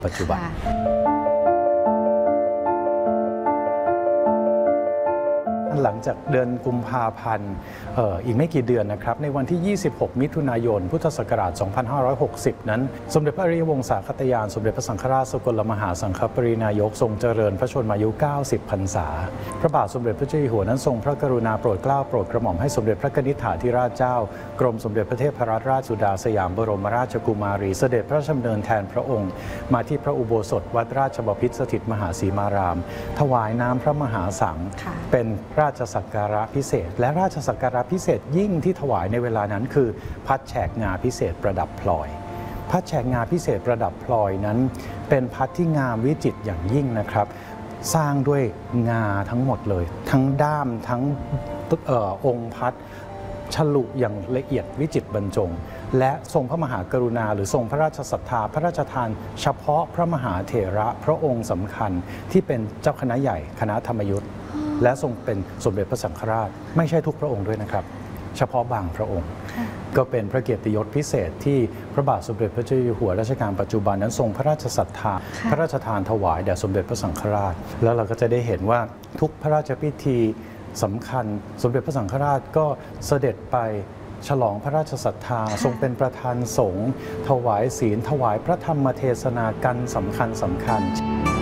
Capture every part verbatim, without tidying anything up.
ปัจจุบันหลังจากเดือนกุมภาพันธ์ อ, อ, อีกไม่กี่เดือนนะครับในวันที่ยี่สิบหกมิถุนายนพุทธศักราชสองพันห้าร้อยหกสิบนั้นสมเด็จพระอริยวงศาคตยานสมเด็จพระสังฆราชสกลมหาสังฆปรินายกทรงเจริญพระชนมายุเก้าสิบพรรษาพระบาทสมเด็จพระเจ้าอยู่หัวนั้นทรงพระกรุณาโปรดเกล้าโปรดกระหม่อมให้สมเด็จพระนิธิฐาธิราชเจ้ากรมสมเด็จพระเทพรัตนราชสุดาสยามบรมราชกุมารีเสด็จพระราชดำเนินแทนพระองค์มาที่พระอุโบสถวัดราชบพิตรสถิตมหาสีมารามถวายน้ำพระมหาสังฆเป็นราชสักการะพิเศษและราชสักการะพิเศษยิ่งที่ถวายในเวลานั้นคือพัดแฉกงาพิเศษประดับพลอยพัดแฉกงาพิเศษประดับพลอยนั้นเป็นพัดที่งามวิจิตรอย่างยิ่งนะครับสร้างด้วยงาทั้งหมดเลยทั้งด้ามทั้งออองค์พัดฉลุอย่างละเอียดวิจิตรบรรจงและทรงพระมหากรุณาหรือทรงพระราชศรัทธาพระราชทานเฉพาะพระมหาเถระพระองค์สำคัญที่เป็นเจ้าคณะใหญ่คณะธรรมยุทธและทรงเป็นสมเด็จพระสังฆราชไม่ใช่ทุกพระองค์ด้วยนะครับเฉพาะบางพระองค์ก็เป็นพระเกียรติยศพิเศษที่พระบาทสมเด็จพระเจ้าอยู่หัวรัชกาลปัจจุบันนั้นทรงพระราชศรัทธาพระราชทานถวายแด่สมเด็จพระสังฆราชแล้วเราก็จะได้เห็นว่าทุกพระราชพิธีสำคัญสมเด็จพระสังฆราชก็เสด็จไปฉลองพระราชศรัทธาทรงเป็นประธานสงฆ์ถวายศีลถวายพระธรรมเทศนากันสำคัญสำคัญ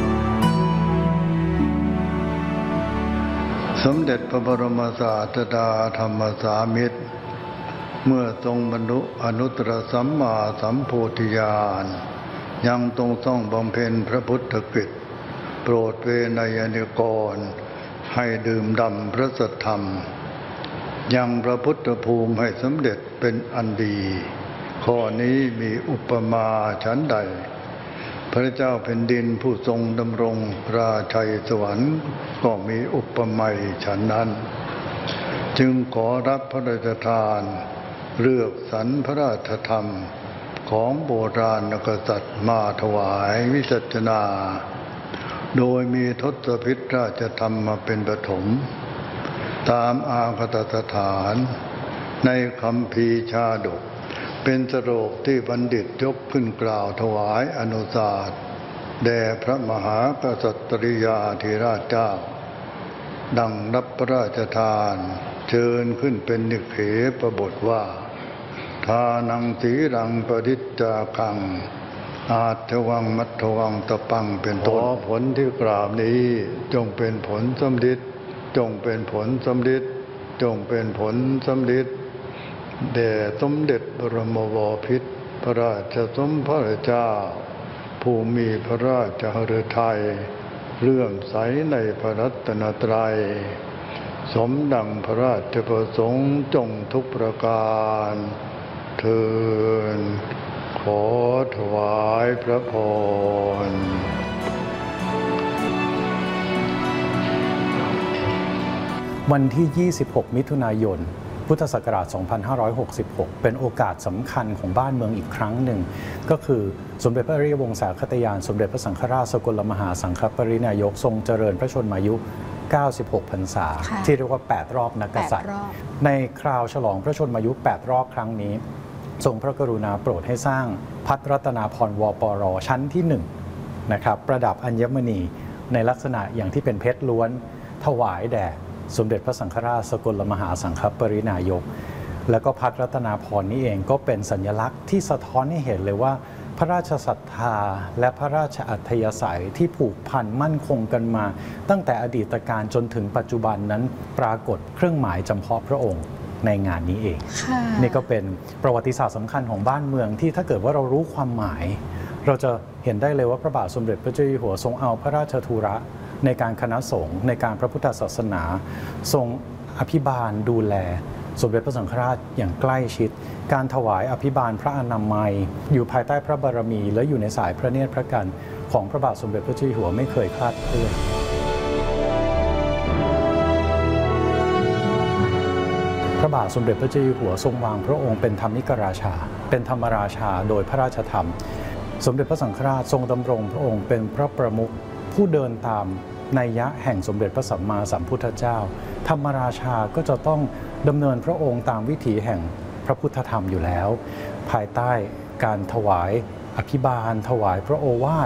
สมเด็จพระบรมศาสดาธรรมสามิตรเมื่อทรงบรรลุอนุตตรสัมมาสัมโพธิญาณยังทรงต้องบำเพ็ญพระพุทธกิจโปรดเวนยนิกรให้ดื่มด่ำพระสัทธรรมยังพระพุทธภูมิให้สำเร็จเป็นอันดีข้อนี้มีอุปมาฉันใดพระเจ้าแผ่นดินผู้ทรงดำรงราชัยสวรรค์ก็มีอุปมาฉันนั้นจึงขอรับพระราชทานเลือกสรรพระราชธรรมของโบราณกษัตริย์มาถวายวิสัชนาโดยมีทศพิธราชธรรมมาเป็นปฐมตามอาคตสถานในคัมภีร์ชาดกเป็นสโรกที่บัณฑิตยกขึ้นกล่าวถวายอนุสาสน์แด่พระมหากษัตริยาธิราชเจ้าดังรับพระราชทานเชิญขึ้นเป็นนิเขปบทว่าทานังสีรังปริจจาคังอาทวังมัทวังตะปังเป็นต้นผลที่กล่าวนี้จงเป็นผลสำลิดจงเป็นผลสำลิดจงเป็นผลสำลิดแด่สมเด็จบรมวพิตรพระราชสมภารเจ้าผู้มีพระราชหฤทัยเลื่อมใสในพระรัตนตรัยสมดังพระราชประสงค์จงทุกประการเทินขอถวายพระพรวันที่ยี่สิบหกมิถุนายนพุทธศักราชสองพันห้าร้อยหกสิบหกเป็นโอกาสสำคัญของบ้านเมืองอีกครั้งหนึ่งก็คือสมเด็จพระอริยวงศาคตยานสมเด็จพระสังฆราชสกลมหาสังฆปรินายกทรงเจริญพระชนมายุเก้าสิบหกพรรษาที่เรียกว่าแปดรอบนักกษัตริย์ในคราวฉลองพระชนมายุแปดรอบครั้งนี้ทรงพระกรุณาโปรดให้สร้างพัดรัตนาพรวปรชั้นที่หนึ่งนะครับประดับอัญมณีในลักษณะอย่างที่เป็นเพชรล้วนถวายแด่สมเด็จพระสังฆราชสกลมหาสังฆปรินายกแล้วก็พัดรัตนาพรนี้เองก็เป็นสัญลักษณ์ที่สะท้อนให้เห็นเลยว่าพระราชศรัทธาและพระราชอัธยาศัยที่ผูกพันมั่นคงกันมาตั้งแต่อดีตการจนถึงปัจจุบันนั้นปรากฏเครื่องหมายจำเพาะพระองค์ในงานนี้เองนี่ก็เป็นประวัติศาสตร์สำคัญของบ้านเมืองที่ถ้าเกิดว่าเรารู้ความหมายเราจะเห็นได้เลยว่าพระบาทสมเด็จพระเจ้าอยู่หัวทรงเอาพระราชธุระในการคณะสงฆ์ในการพระพุทธศาสนาทรงอภิบาลดูแลสมเด็จพระสังฆราชอย่างใกล้ชิดการถวายอภิบาลพระอนามัยอยู่ภายใต้พระบารมีและอยู่ในสายพระเนตรพระกันของพระบาทสมเด็จพระเจ้าอยู่หัวไม่เคยคลาดเคลื่อนพระบาทสมเด็จพระเจ้าอยู่หัวทรงวางพระองค์เป็นธรรมิกราชาเป็นธรรมราชาโดยพระราชธรรมสมเด็จพระสังฆราชทรงดำรงพระองค์เป็นพระประมุขผู้เดินตามนัยยะแห่งสมเด็จพระสัมมาสัมพุทธเจ้าธรรมราชาก็จะต้องดำเนินพระองค์ตามวิถีแห่งพระพุทธธรรมอยู่แล้วภายใต้การถวายอภิบาลถวายพระโอวาท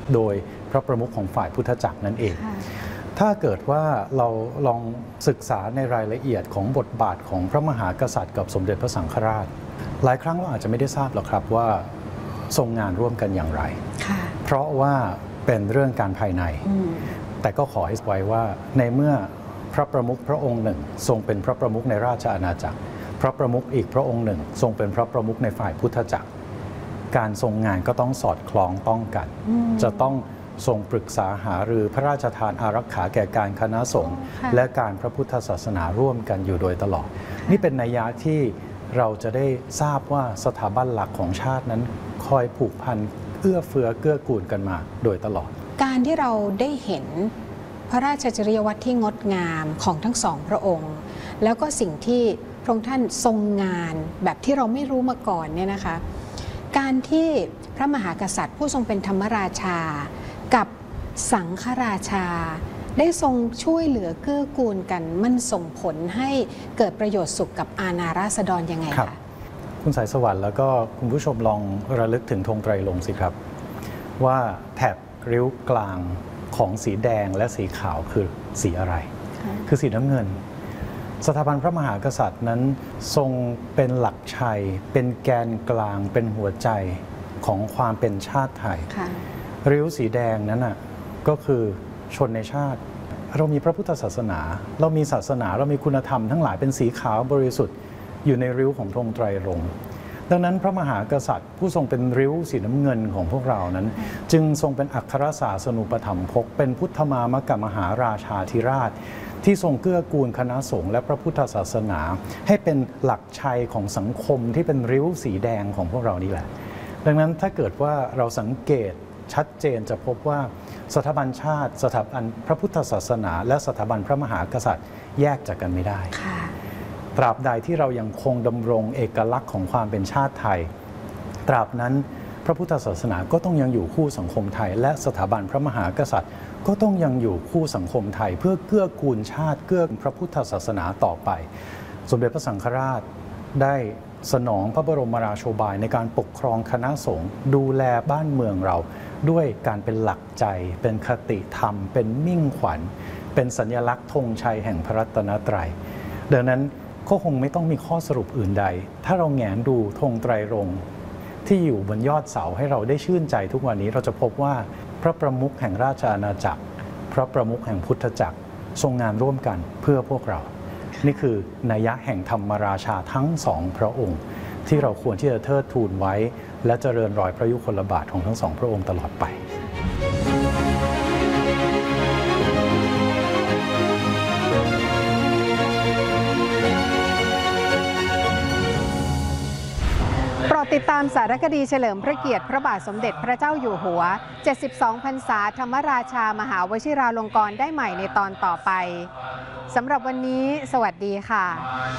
โดยพระประมุขของฝ่ายพุทธจักรนั่นเองถ้าเกิดว่าเราลองศึกษาในรายละเอียดของบทบาทของพระมหากษัตริย์กับสมเด็จพระสังฆราชหลายครั้งเราอาจจะไม่ได้ทราบหรอกครับว่าทรงงานร่วมกันอย่างไรเพราะว่าเป็นเรื่องการภายในแต่ก็ขอให้ไว้ว่าในเมื่อพระประมุขพระองค์หนึ่งทรงเป็นพระประมุขในราชอาณาจักรพระประมุขอีกพระองค์หนึ่งทรงเป็นพระประมุขในฝ่ายพุทธจักรการทรงงานก็ต้องสอดคล้องต้องกันจะต้องทรงปรึกษาหารือพระราชทานอารักขาแก่การคณะสงฆ์และการพระพุทธศาสนาร่วมกันอยู่โดยตลอดนี่เป็นนัยยะที่เราจะได้ทราบว่าสถาบันหลักของชาตินั้นคอยผูกพันเอื้อเฟื้อเกื้อกูลกันมาโดยตลอดการที่เราได้เห็นพระราชจริยวัตรที่งดงามของทั้งสองพระองค์แล้วก็สิ่งที่พระองค์ท่านทรงงานแบบที่เราไม่รู้มาก่อนเนี่ยนะคะการที่พระมหากษัตริย์ผู้ทรงเป็นธรรมราชากับสังฆราชาได้ทรงช่วยเหลือเกื้อกูลกันมันส่งผลให้เกิดประโยชน์สุขกับอาณาราษฎรยังไงคะคุณสายสวรรค์แล้วก็คุณผู้ชมลองระลึกถึงธงไตรรงค์สิครับว่าแถบริ้วกลางของสีแดงและสีขาวคือสีอะไรคือสีน้ำเงินสถาบันพระมหากษัตริย์นั้นทรงเป็นหลักชัยเป็นแกนกลางเป็นหัวใจของความเป็นชาติไทยริ้วสีแดงนั้นน่ะก็คือชนในชาติเรามีพระพุทธศาสนาเรามีศาสนาเรามีคุณธรรมทั้งหลายเป็นสีขาวบริสุทธิ์อยู่ในริ้วของธงไตรรงค์ดังนั้นพระมหากษัตริย์ผู้ทรงเป็นริ้วสีน้ำเงินของพวกเรานั้นจึงทรงเป็นอัครศาสนูปถัมภกเป็นพุทธมามกมหาราชาธิราชที่ทรงเกื้อกูลคณะสงฆ์และพระพุทธศาสนาให้เป็นหลักชัยของสังคมที่เป็นริ้วสีแดงของพวกเรานี่แหละดังนั้นถ้าเกิดว่าเราสังเกตชัดเจนจะพบว่าสถาบันชาติสถาบันพระพุทธศาสนาและสถาบันพระมหากษัตริย์แยกจากกันไม่ได้ตราบใดที่เรายังคงดำรงเอกลักษณ์ของความเป็นชาติไทยตราบนั้นพระพุทธศาสนาก็ต้องยังอยู่คู่สังคมไทยและสถาบันพระมหากษัตริย์ก็ต้องยังอยู่คู่สังคมไทยเพื่อเกื้อกูลชาติเกื้อพระพุทธศาสนาต่อไปสมเด็จพระสังฆราชได้สนองพระบรมราโชบายในการปกครองคณะสงฆ์ดูแลบ้านเมืองเราด้วยการเป็นหลักใจเป็นคติธรรมเป็นมิ่งขวัญเป็นสัญลักษณ์ธงชัยแห่งพระรัตนตรัยดังนั้นก็คงไม่ต้องมีข้อสรุปอื่นใดถ้าเราแหงนดูธงไตรรงค์ที่อยู่บนยอดเสาให้เราได้ชื่นใจทุกวันนี้เราจะพบว่าพระประมุขแห่งราชอาณาจักรพระประมุขแห่งพุทธจักรทรงงานร่วมกันเพื่อพวกเรานี่คือนัยยะแห่งธรรมราชาทั้งสองพระองค์ที่เราควรที่จะเทิดทูนไว้และเจริญรอยพระยุคลบาทของทั้งสองพระองค์ตลอดไปโปรดติดตามสารคดีเฉลิมพระเกียรติพระบาทสมเด็จพระเจ้าอยู่หัวเจ็ดสิบสองพรรษาธรรมราชามหาวชิราลงกรณ์ได้ใหม่ในตอนต่อไปสำหรับวันนี้สวัสดีค่ะ